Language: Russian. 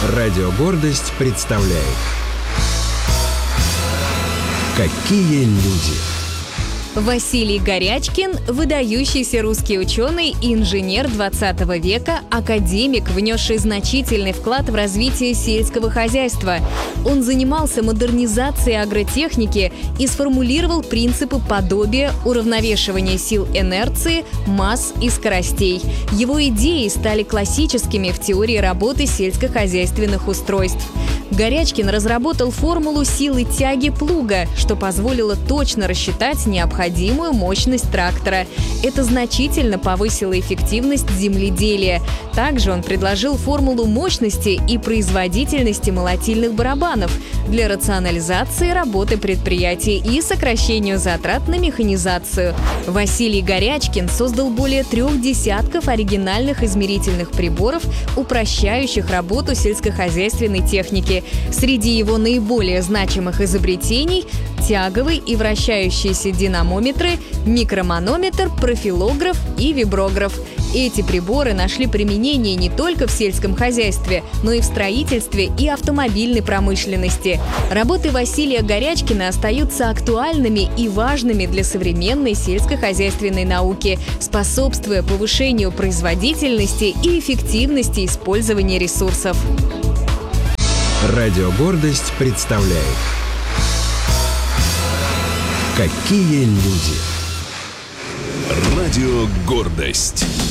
Радио «Гордость» представляет «Какие люди». Василий Горячкин – выдающийся русский ученый и инженер 20 века, академик, внесший значительный вклад в развитие сельского хозяйства. Он занимался модернизацией агротехники и сформулировал принципы подобия, уравновешивания сил инерции, масс и скоростей. Его идеи стали классическими в теории работы сельскохозяйственных устройств. Горячкин разработал формулу силы тяги плуга, что позволило точно рассчитать необходимую мощность трактора. Это значительно повысило эффективность земледелия. Также он предложил формулу мощности и производительности молотильных барабанов для рационализации работы предприятий и сокращению затрат на механизацию. Василий Горячкин создал более 3 десятков оригинальных измерительных приборов, упрощающих работу сельскохозяйственной техники. Среди его наиболее значимых изобретений – тяговый и вращающиеся динамометры, микроманометр, профилограф и виброграф. Эти приборы нашли применение не только в сельском хозяйстве, но и в строительстве и автомобильной промышленности. Работы Василия Горячкина остаются актуальными и важными для современной сельскохозяйственной науки, способствуя повышению производительности и эффективности использования ресурсов. Радио «Гордость» представляет «Какие люди». Радио «Гордость».